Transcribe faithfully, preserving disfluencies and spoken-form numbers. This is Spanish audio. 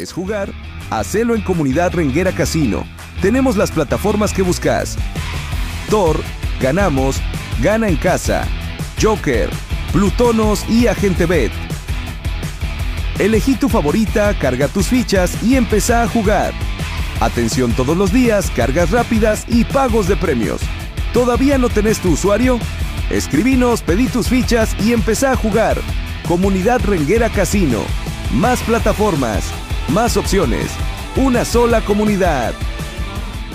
¿Quieres jugar? Hacelo en Comunidad Renguera Casino. Tenemos las plataformas que buscas: Thor, Ganamos, Gana en Casa, Joker, Plutonos y Agente Bet. Elegí tu favorita, carga tus fichas y empezá a jugar. Atención todos los días, cargas rápidas y pagos de premios. ¿Todavía no tenés tu usuario? Escribinos, pedí tus fichas y empezá a jugar. Comunidad Renguera Casino. Más plataformas, más opciones. Una sola comunidad.